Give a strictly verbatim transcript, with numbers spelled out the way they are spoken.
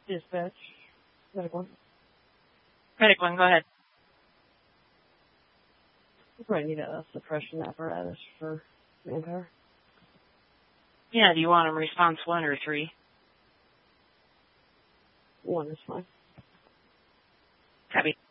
Dispatch. Medic one. Medic one, go ahead. We probably need a suppression apparatus for manpower. Yeah, do you want a response one or three? One is fine. Copy.